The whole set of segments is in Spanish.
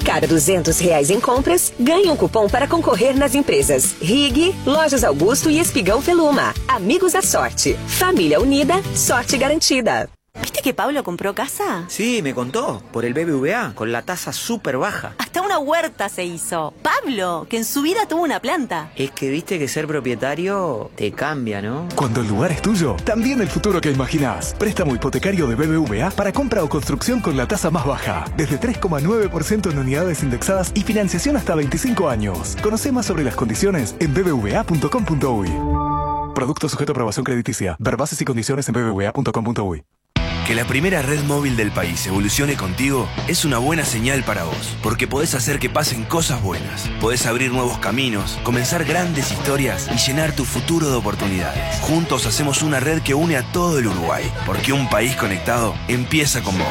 cada R$200 em compras, ganhe um cupom para concorrer nas empresas Rig, Lojas Augusto e Espigão Feluma. Amigos da sorte. Família unida, sorte garantida. ¿Viste que Pablo compró casa? Sí, me contó, por el BBVA, con la tasa súper baja. Hasta una huerta se hizo. Pablo, que en su vida tuvo una planta. Es que viste que ser propietario te cambia, ¿no? Cuando el lugar es tuyo, también el futuro que imaginás. Préstamo hipotecario de BBVA para compra o construcción con la tasa más baja. Desde 3,9% en unidades indexadas y financiación hasta 25 años. Conoce más sobre las condiciones en bbva.com.uy. Producto sujeto a aprobación crediticia. Ver bases y condiciones en bbva.com.uy. Que la primera red móvil del país evolucione contigo es una buena señal para vos, porque podés hacer que pasen cosas buenas, podés abrir nuevos caminos, comenzar grandes historias y llenar tu futuro de oportunidades. Juntos hacemos una red que une a todo el Uruguay, porque un país conectado empieza con vos.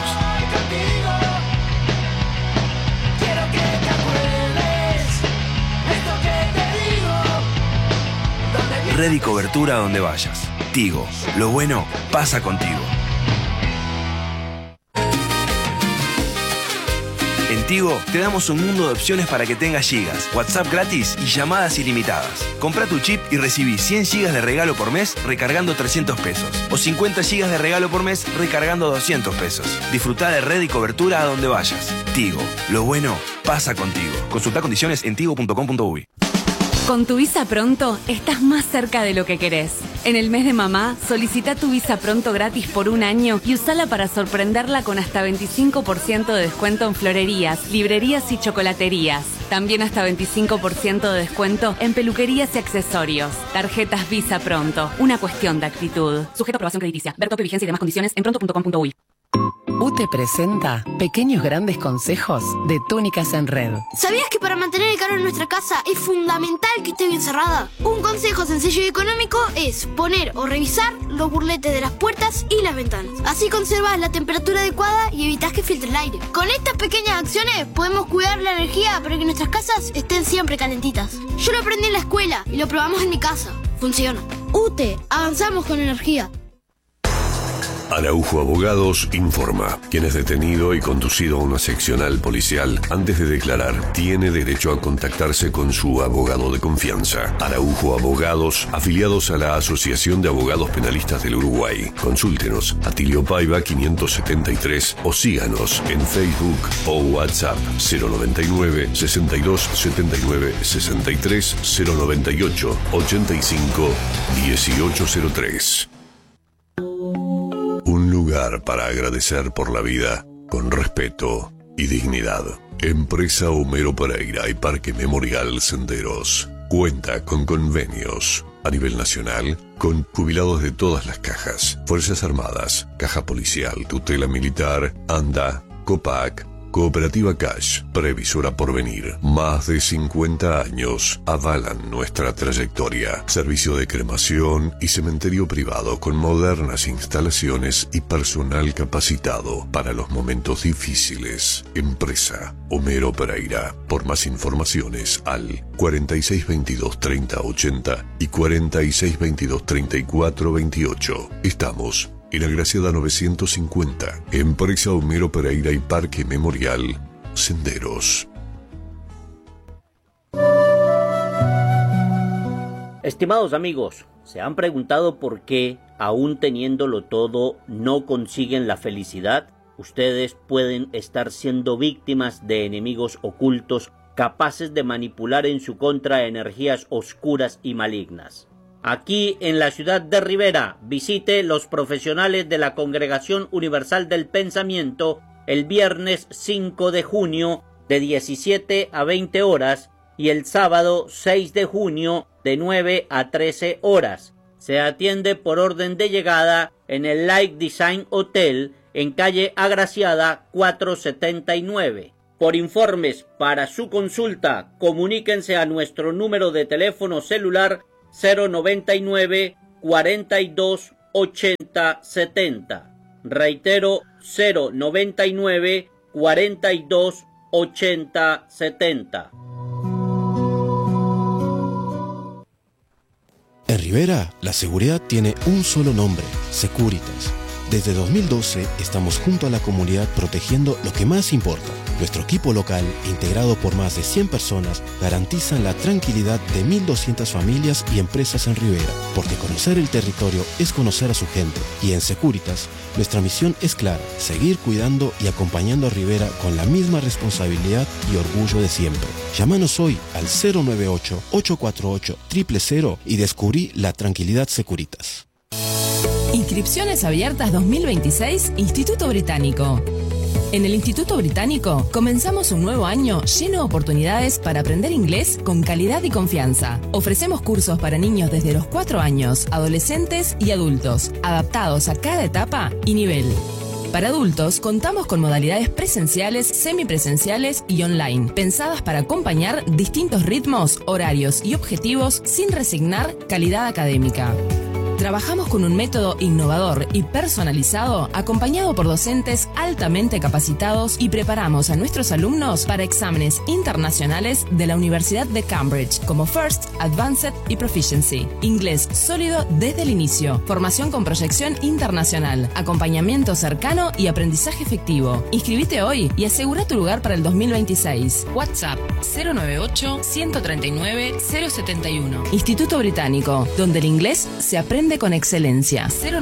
Red y cobertura donde vayas. Tigo, lo bueno pasa contigo. En Tigo te damos un mundo de opciones para que tengas gigas, WhatsApp gratis y llamadas ilimitadas. Compra tu chip y recibí 100 gigas de regalo por mes recargando 300 pesos. O 50 gigas de regalo por mes recargando 200 pesos. Disfruta de red y cobertura a donde vayas. Tigo, lo bueno pasa contigo. Consulta condiciones en tigo.com.uy. Con tu Visa Pronto estás más cerca de lo que querés. En el mes de mamá, solicita tu Visa Pronto gratis por un año y usala para sorprenderla con hasta 25% de descuento en florerías, librerías y chocolaterías. También hasta 25% de descuento en peluquerías y accesorios. Tarjetas Visa Pronto. Una cuestión de actitud. Sujeto a aprobación crediticia. Ver tope, vigencia y demás condiciones en pronto.com.uy. UTE presenta Pequeños Grandes Consejos de Túnicas en Red. ¿Sabías que para mantener el calor en nuestra casa es fundamental que esté bien cerrada? Un consejo sencillo y económico es poner o revisar los burletes de las puertas y las ventanas. Así conservas la temperatura adecuada y evitas que filtre el aire. Con estas pequeñas acciones podemos cuidar la energía para que nuestras casas estén siempre calentitas. Yo lo aprendí en la escuela y lo probamos en mi casa. Funciona. UTE, avanzamos con energía. Araujo Abogados informa. Quien es detenido y conducido a una seccional policial antes de declarar tiene derecho a contactarse con su abogado de confianza. Araujo Abogados, afiliados a la Asociación de Abogados Penalistas del Uruguay. Consúltenos a Tilio Paiva 573 o síganos en Facebook o WhatsApp 099 62 79 63 098 85 1803. Un lugar para agradecer por la vida con respeto y dignidad. Empresa Homero Pereira y Parque Memorial Senderos. Cuenta con convenios a nivel nacional con jubilados de todas las cajas. Fuerzas Armadas, Caja Policial, Tutela Militar, ANDA, COPAC, Cooperativa Cash, Previsora Porvenir. Más de 50 años avalan nuestra trayectoria. Servicio de cremación y cementerio privado con modernas instalaciones y personal capacitado para los momentos difíciles. Empresa Homero Pereira. Por más informaciones al 4622 3080 y 4622 3428. Estamos en Agraciada 950, Empresa Homero Pereira y Parque Memorial Senderos. Estimados amigos, ¿se han preguntado por qué, aún teniéndolo todo, no consiguen la felicidad? Ustedes pueden estar siendo víctimas de enemigos ocultos capaces de manipular en su contra energías oscuras y malignas. Aquí en la ciudad de Rivera, visite los profesionales de la Congregación Universal del Pensamiento el viernes 5 de junio de 17 a 20 horas y el sábado 6 de junio de 9 a 13 horas. Se atiende por orden de llegada en el Light Design Hotel en calle Agraciada 479. Por informes para su consulta, comuníquense a nuestro número de teléfono celular 099 42 80 70. Reitero, 099 42 80 70. En Rivera, la seguridad tiene un solo nombre: Securitas. Desde 2012 estamos junto a la comunidad protegiendo lo que más importa: Nuestro equipo local, integrado por más de 100 personas, garantizan la tranquilidad de 1.200 familias y empresas en Rivera, porque conocer el territorio es conocer a su gente. Y en Securitas, nuestra misión es clara: seguir cuidando y acompañando a Rivera con la misma responsabilidad y orgullo de siempre. Llámanos hoy al 098-848-000 y descubrí la tranquilidad Securitas. Inscripciones abiertas 2026, Instituto Británico. En el Instituto Británico comenzamos un nuevo año lleno de oportunidades para aprender inglés con calidad y confianza. Ofrecemos cursos para niños desde los 4 años, adolescentes y adultos, adaptados a cada etapa y nivel. Para adultos, contamos con modalidades presenciales, semipresenciales y online, pensadas para acompañar distintos ritmos, horarios y objetivos sin resignar calidad académica. Trabajamos con un método innovador y personalizado, acompañado por docentes altamente capacitados, y preparamos a nuestros alumnos para exámenes internacionales de la Universidad de Cambridge, como First, Advanced y Proficiency. Inglés sólido desde el inicio, formación con proyección internacional, acompañamiento cercano y aprendizaje efectivo. Inscribite hoy y asegura tu lugar para el 2026. WhatsApp 098-139-071. Instituto Británico, donde el inglés se aprende con excelencia.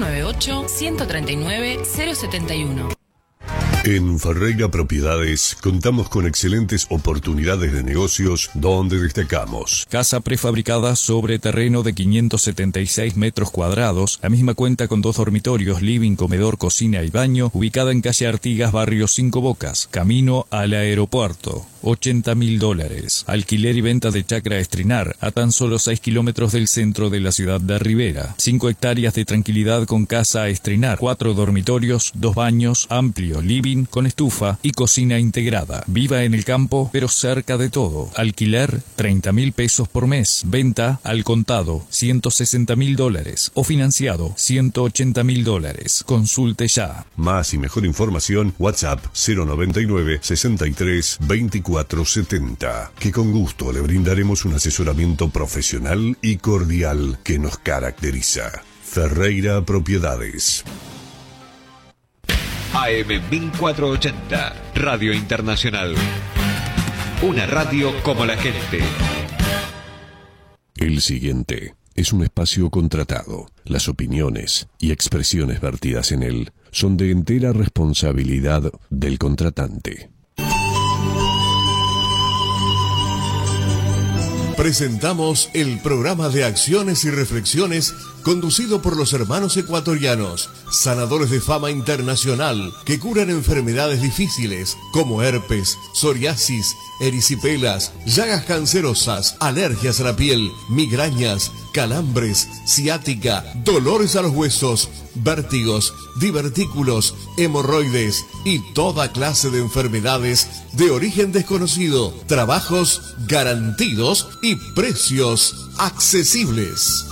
098-139-071. En Ferreira Propiedades contamos con excelentes oportunidades de negocios donde destacamos. Casa prefabricada sobre terreno de 576 metros cuadrados. La misma cuenta con 2 dormitorios, living, comedor, cocina y baño, ubicada en calle Artigas, barrio Cinco Bocas, camino al aeropuerto. $80.000. Alquiler y venta de chacra a estrenar a tan solo 6 kilómetros del centro de la ciudad de Rivera. 5 hectáreas de tranquilidad con casa a estrenar. 4 dormitorios, 2 baños, amplio living con estufa y cocina integrada. Viva en el campo, pero cerca de todo. Alquiler, $30.000 por mes. Venta al contado, $160.000. O financiado, $180.000. Consulte ya. Más y mejor información, WhatsApp 099 63 24 70, que con gusto le brindaremos un asesoramiento profesional y cordial que nos caracteriza. Ferreira Propiedades. AM 1480, Radio Internacional. Una radio como la gente. El siguiente es un espacio contratado. Las opiniones y expresiones vertidas en él son de entera responsabilidad del contratante. Presentamos el programa de acciones y reflexiones conducido por los hermanos ecuatorianos, sanadores de fama internacional que curan enfermedades difíciles como herpes, psoriasis, erisipelas, llagas cancerosas, alergias a la piel, migrañas, calambres, ciática, dolores a los huesos, vértigos, divertículos, hemorroides y toda clase de enfermedades de origen desconocido. Trabajos garantidos y precios accesibles.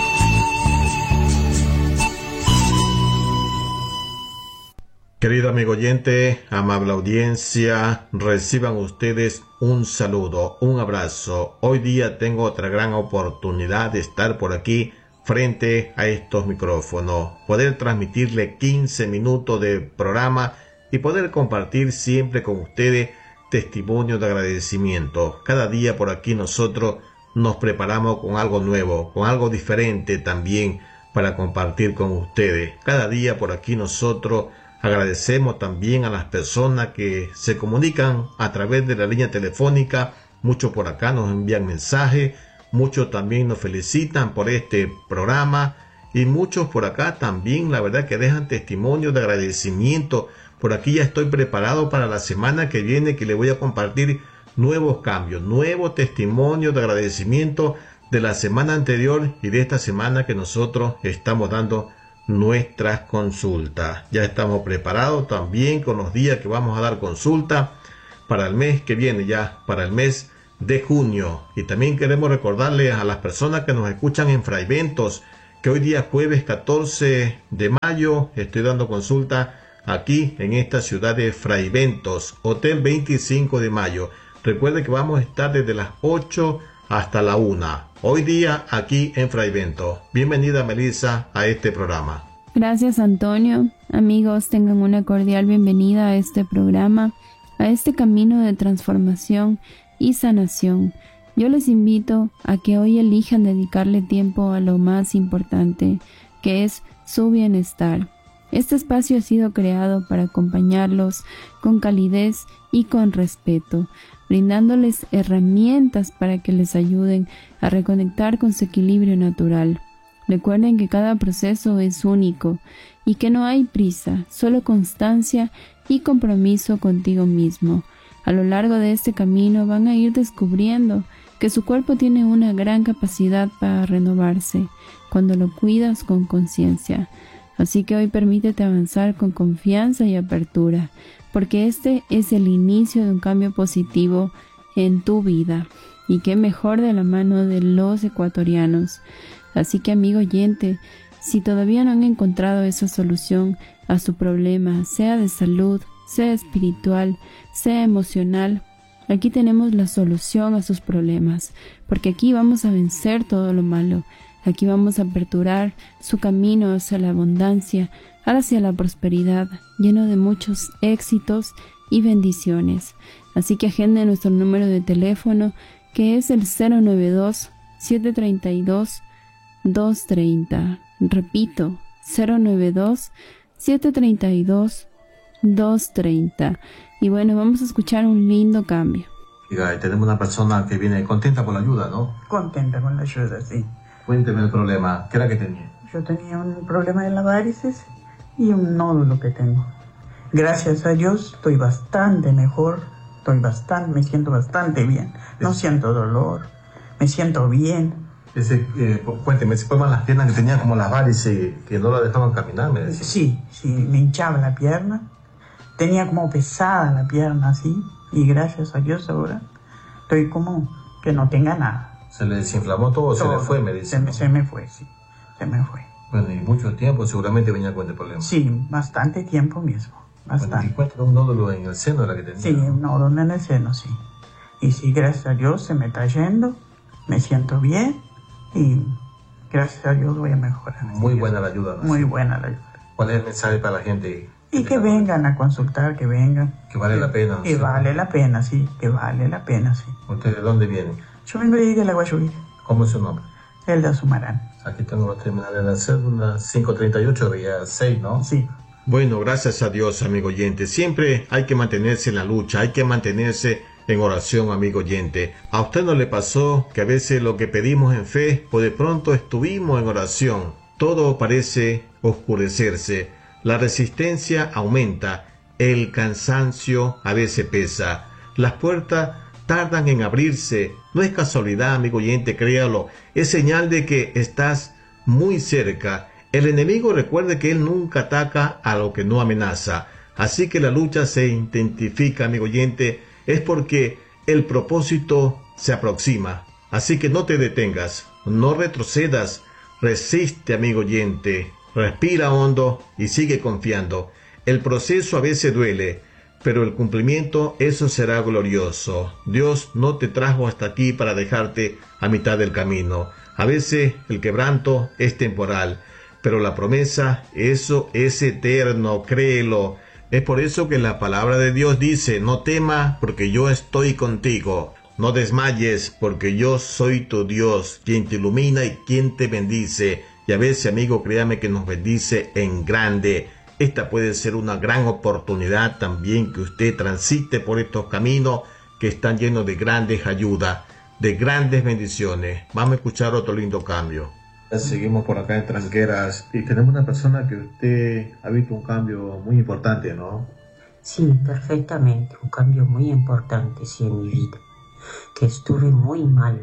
Querido amigo oyente, amable audiencia, reciban ustedes un saludo, un abrazo. Hoy día tengo otra gran oportunidad de estar por aquí frente a estos micrófonos, poder transmitirle 15 minutos de programa y poder compartir siempre con ustedes testimonios de agradecimiento. Cada día por aquí nosotros nos preparamos con algo nuevo, con algo diferente también para compartir con ustedes. Cada día por aquí nosotros agradecemos también a las personas que se comunican a través de la línea telefónica. Muchos por acá nos envían mensajes, muchos también nos felicitan por este programa y muchos por acá también, la verdad, que dejan testimonios de agradecimiento. Por aquí ya estoy preparado para la semana que viene, que le voy a compartir nuevos cambios, nuevos testimonios de agradecimiento de la semana anterior y de esta semana que nosotros estamos dando nuestras consultas. Ya estamos preparados también con los días que vamos a dar consulta para el mes que viene, ya para el mes de junio. Y también queremos recordarles a las personas que nos escuchan en Fraiventos que hoy día jueves 14 de mayo estoy dando consulta aquí en esta ciudad de Fraiventos, Hotel 25 de mayo. Recuerde que vamos a estar desde las 8 hasta la 1. Hoy día aquí en Fraiventos. Bienvenida, Melissa, a este programa. Gracias, Antonio. Amigos, tengan una cordial bienvenida a este programa. a este camino de transformación y sanación. Yo les invito a que hoy elijan dedicarle tiempo a lo más importante, que es su bienestar. Este espacio ha sido creado para acompañarlos con calidez y con respeto, brindándoles herramientas para que les ayuden a reconectar con su equilibrio natural. Recuerden que cada proceso es único y que no hay prisa, solo constancia y compromiso contigo mismo. A lo largo de este camino van a ir descubriendo que su cuerpo tiene una gran capacidad para renovarse cuando lo cuidas con conciencia. Así que hoy permítete avanzar con confianza y apertura, porque este es el inicio de un cambio positivo en tu vida. Y qué mejor de la mano de los ecuatorianos. Así que, amigo oyente, si todavía no han encontrado esa solución a su problema, sea de salud, sea espiritual, sea emocional, aquí tenemos la solución a sus problemas, porque aquí vamos a vencer todo lo malo. Aquí vamos a aperturar su camino hacia la abundancia, hacia la prosperidad, lleno de muchos éxitos y bendiciones. Así que agenden nuestro número de teléfono, que es el 092-732-230. Repito, 092-732-230. Y bueno, vamos a escuchar un lindo cambio. Tenemos una persona que viene contenta por la ayuda, ¿no? Contenta con la ayuda, sí. Cuénteme el problema. ¿Qué era que tenía? Yo tenía un problema de las varices y un nódulo que tengo. Gracias a Dios estoy bastante mejor, me siento bastante bien. No siento dolor, me siento bien. Cuénteme, ¿se forman las piernas que tenía como las varices que no la dejaban caminar? Me decía. Sí, me hinchaba la pierna. Tenía como pesada la pierna así. Y gracias a Dios ahora estoy como que no tenga nada. ¿Se le desinflamó todo o se le fue, me dice? Se me fue, sí. Se me fue. Bueno, y mucho tiempo seguramente venía con este problema. Sí, bastante tiempo mismo. Bastante. Bueno, ¿y cuánto un nódulo en el seno la que tenía? Sí, un nódulo en el seno, sí. Y sí, gracias a Dios se me está yendo. Me siento bien. Y gracias a Dios voy a mejorar. Muy buena la ayuda, ¿no? Muy buena la ayuda. ¿Cuál es el mensaje para la gente? Y que vengan a consultar, que vengan. Que vale la pena. Que vale la pena, sí. Que vale la pena, sí. ¿Usted de dónde viene? Yo vengo de la Guayubí. ¿Cómo es su nombre? Elda Sumarán. Aquí tengo los terminales de la cédula 538, día 6, ¿no? Sí. Bueno, gracias a Dios, amigo oyente. Siempre hay que mantenerse en la lucha, hay que mantenerse en oración, amigo oyente. ¿A usted no le pasó que a veces lo que pedimos en fe, pues de pronto estuvimos en oración? Todo parece oscurecerse, la resistencia aumenta, el cansancio a veces pesa, las puertas tardan en abrirse. No es casualidad, amigo oyente, créalo, es señal de que estás muy cerca. El enemigo recuerde que él nunca ataca a lo que no amenaza, así que la lucha se intensifica, amigo oyente, es porque el propósito se aproxima. Así que no te detengas, no retrocedas, resiste, amigo oyente, respira hondo y sigue confiando. El proceso a veces duele, pero el cumplimiento, eso será glorioso. Dios no te trajo hasta aquí para dejarte a mitad del camino. A veces el quebranto es temporal, pero la promesa, eso es eterno, créelo. Es por eso que la palabra de Dios dice, no temas porque yo estoy contigo. No desmayes porque yo soy tu Dios, quien te ilumina y quien te bendice. Y a veces, amigo, créame que nos bendice en grande. Esta puede ser una gran oportunidad también que usted transite por estos caminos que están llenos de grandes ayudas, de grandes bendiciones. Vamos a escuchar otro lindo cambio. Seguimos por acá en Tranqueras y tenemos una persona que usted ha visto un cambio muy importante, ¿no? Sí, perfectamente, un cambio muy importante, sí, en mi vida. Que estuve muy mal,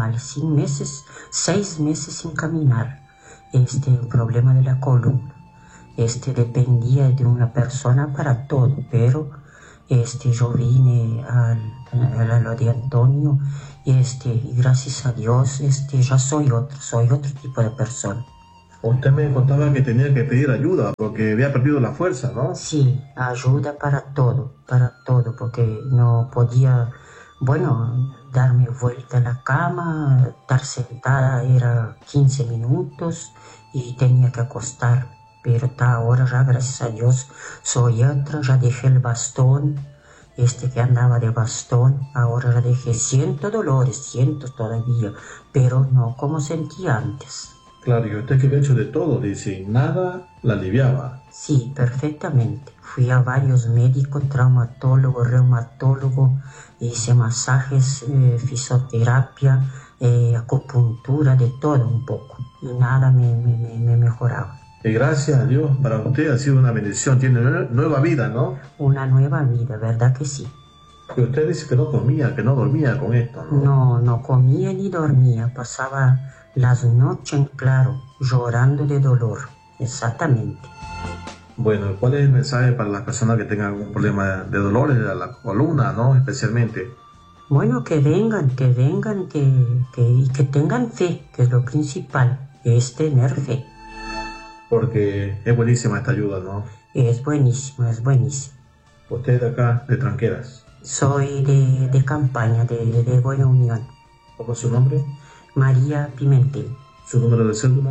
6 meses sin caminar. Un problema de la columna. Dependía de una persona para todo, pero yo vine a lo de Antonio y gracias a Dios ya soy otro tipo de persona. Usted me contaba que tenía que pedir ayuda porque había perdido la fuerza, ¿no? Sí, ayuda para todo, porque no podía, darme vuelta a la cama, estar sentada era 15 minutos y tenía que acostarme. Pero ahora ya, gracias a Dios, soy otra, ya dejé el bastón que andaba de bastón, ahora la dejé. Siento dolores, siento todavía, pero no como sentía antes. Claro, y usted que había hecho de todo, dice, nada la aliviaba. Sí, perfectamente. Fui a varios médicos, traumatólogo, reumatólogo, hice masajes, fisioterapia, acupuntura, de todo un poco. Y nada me mejoraba. Y gracias a Dios, para usted ha sido una bendición, tiene nueva vida, ¿no? Una nueva vida, ¿verdad que sí? Y usted dice que no comía, que no dormía con esto, ¿no? No comía ni dormía, pasaba las noches en claro, llorando de dolor, exactamente. Bueno, ¿cuál es el mensaje para las personas que tengan algún problema de dolores de la columna, ¿no? Especialmente. Bueno, que vengan, y que tengan fe, que es lo principal, es tener fe. Porque es buenísima esta ayuda, ¿no? Es buenísimo. ¿Usted es de acá, de Tranqueras? Soy de Campaña, de Buena Unión. ¿Cómo es su nombre? María Pimentel. ¿Su número de cédula?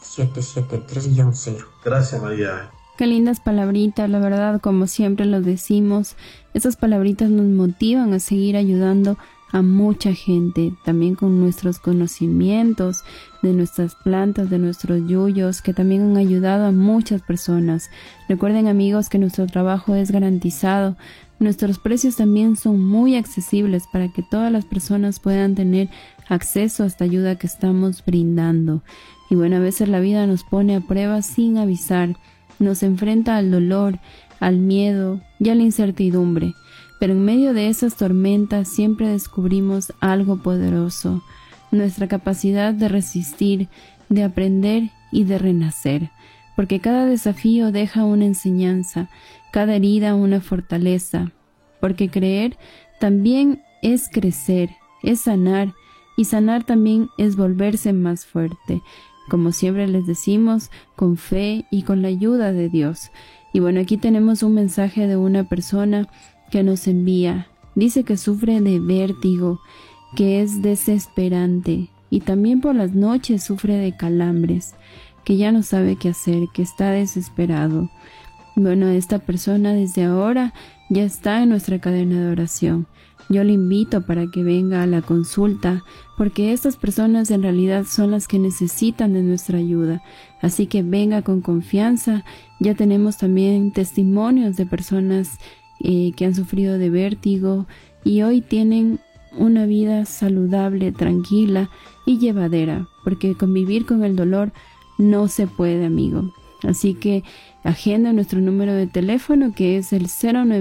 773-0. Gracias, María. Qué lindas palabritas, la verdad, como siempre lo decimos, esas palabritas nos motivan a seguir ayudando a mucha gente, también con nuestros conocimientos de nuestras plantas, de nuestros yuyos, que también han ayudado a muchas personas. Recuerden, amigos, que nuestro trabajo es garantizado. Nuestros precios también son muy accesibles para que todas las personas puedan tener acceso a esta ayuda que estamos brindando. Y bueno, a veces la vida nos pone a prueba sin avisar, nos enfrenta al dolor, al miedo y a la incertidumbre. Pero en medio de esas tormentas siempre descubrimos algo poderoso, nuestra capacidad de resistir, de aprender y de renacer, porque cada desafío deja una enseñanza, cada herida una fortaleza, porque creer también es crecer, es sanar, y sanar también es volverse más fuerte, como siempre les decimos, con fe y con la ayuda de Dios. Y bueno, aquí tenemos un mensaje de una persona que nos envía. Dice que sufre de vértigo, que es desesperante, y también por las noches sufre de calambres, que ya no sabe qué hacer, que está desesperado. Bueno, esta persona desde ahora ya está en nuestra cadena de oración. Yo le invito para que venga a la consulta, porque estas personas en realidad son las que necesitan de nuestra ayuda. Así que venga con confianza. Ya tenemos también testimonios de personas que han sufrido de vértigo y hoy tienen una vida saludable, tranquila y llevadera, porque convivir con el dolor no se puede, amigo. Así que agenda nuestro número de teléfono, que es el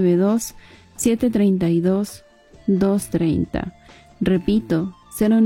092-732-230. Repito,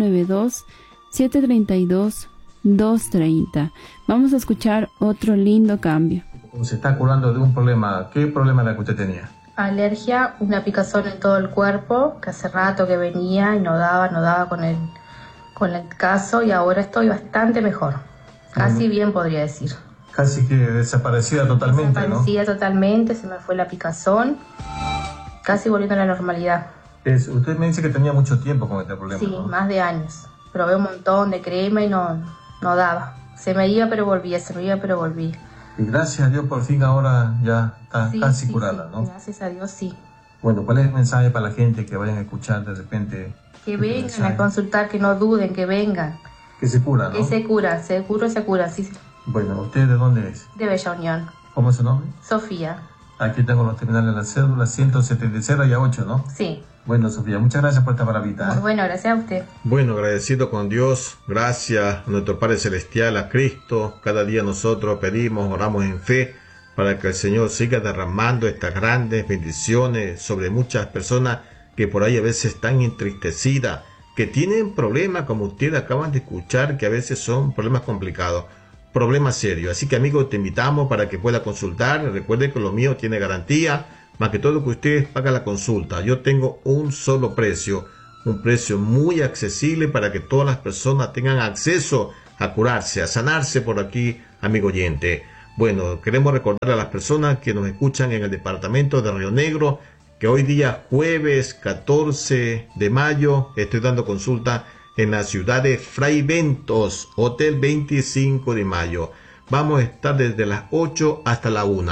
092-732-230. Vamos a escuchar otro lindo cambio. Se está curando de un problema. ¿Qué problema era que usted tenía? Alergia, una picazón en todo el cuerpo, que hace rato que venía y no daba con el caso, y ahora estoy bastante mejor. Casi bien podría decir. Casi que desaparecida totalmente, Desaparecida totalmente, se me fue la picazón, casi volviendo a la normalidad. Usted me dice que tenía mucho tiempo con este problema. Sí, ¿no? Más de años. Probé un montón de crema y no daba. Se me iba pero volvía, Y gracias a Dios por fin ahora ya está casi curada, ¿no? Gracias a Dios, sí. Bueno, ¿cuál es el mensaje para la gente que vayan a escuchar de repente? Que vengan a consultar, que no duden, que vengan. Que se cura, ¿no? Que se cura, sí. Bueno, ¿usted de dónde es? De Bella Unión. ¿Cómo es su nombre? Sofía. Aquí tengo los terminales de la cédula, 170 y 8, ¿no? Sí. Bueno, Sofía, muchas gracias por esta maravilla. Muy bueno, gracias a usted. Bueno, agradecido con Dios, gracias a nuestro Padre Celestial, a Cristo. Cada día nosotros pedimos, oramos en fe para que el Señor siga derramando estas grandes bendiciones sobre muchas personas que por ahí a veces están entristecidas, que tienen problemas, como ustedes acaban de escuchar, que a veces son problemas complicados, problemas serios. Así que, amigos, te invitamos para que pueda consultar. Recuerden que lo mío tiene garantía, más que todo que ustedes pagan la consulta. Yo tengo un solo precio, un precio muy accesible para que todas las personas tengan acceso a curarse, a sanarse por aquí, amigo oyente. Bueno, queremos recordar a las personas que nos escuchan en el departamento de Río Negro, que hoy día, jueves 14 de mayo, estoy dando consulta en la ciudad de Fray Bentos, Hotel 25 de Mayo. Vamos a estar desde las 8 hasta la 1.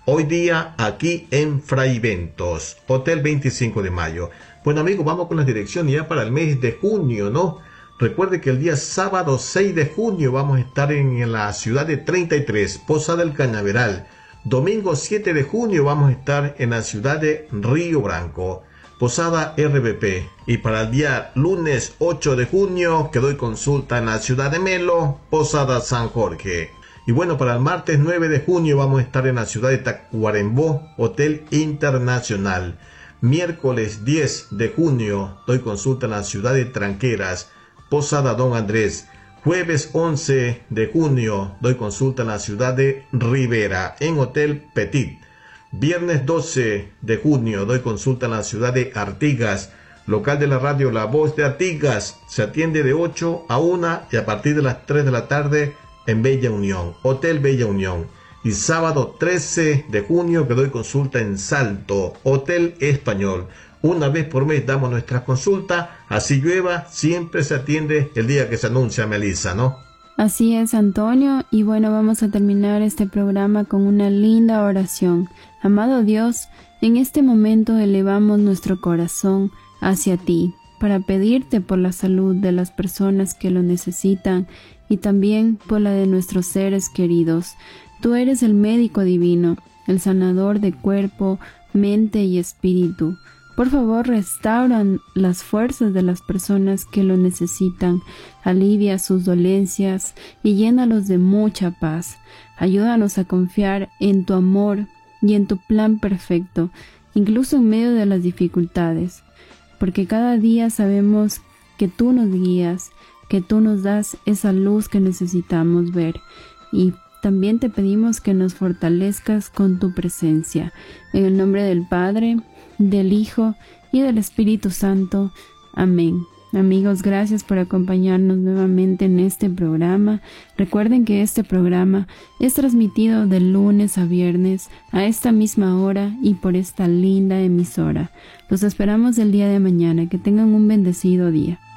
Hoy día aquí en Fraiventos, Hotel 25 de Mayo. Bueno amigos, vamos con las direcciones ya para el mes de junio, ¿no? Recuerde que el día sábado 6 de junio vamos a estar en la ciudad de 33, Posada del Cañaveral. Domingo 7 de junio vamos a estar en la ciudad de Río Branco, Posada RBP. Y para el día lunes 8 de junio que doy consulta en la ciudad de Melo, Posada San Jorge. Y bueno, para el martes 9 de junio vamos a estar en la ciudad de Tacuarembó, Hotel Internacional. Miércoles 10 de junio doy consulta en la ciudad de Tranqueras, Posada Don Andrés. Jueves 11 de junio doy consulta en la ciudad de Rivera, en Hotel Petit. Viernes 12 de junio doy consulta en la ciudad de Artigas. Local de la radio La Voz de Artigas. Se atiende de 8 a 1 y a partir de las 3 de la tarde en Bella Unión, Hotel Bella Unión. Y sábado 13 de junio que doy consulta en Salto, Hotel Español. Una vez por mes damos nuestra consulta, así llueva, siempre se atiende el día que se anuncia, Melissa, ¿no? Así es, Antonio, y bueno, vamos a terminar este programa con una linda oración. Amado Dios, en este momento elevamos nuestro corazón hacia ti, para pedirte por la salud de las personas que lo necesitan y también por la de nuestros seres queridos. Tú eres el médico divino, el sanador de cuerpo, mente y espíritu. Por favor, restaura las fuerzas de las personas que lo necesitan, alivia sus dolencias y llénalos de mucha paz. Ayúdanos a confiar en tu amor y en tu plan perfecto, incluso en medio de las dificultades, porque cada día sabemos que tú nos guías, que tú nos das esa luz que necesitamos ver, y también te pedimos que nos fortalezcas con tu presencia. En el nombre del Padre, del Hijo y del Espíritu Santo. Amén. Amigos, gracias por acompañarnos nuevamente en este programa. Recuerden que este programa es transmitido de lunes a viernes a esta misma hora y por esta linda emisora. Los esperamos el día de mañana. Que tengan un bendecido día.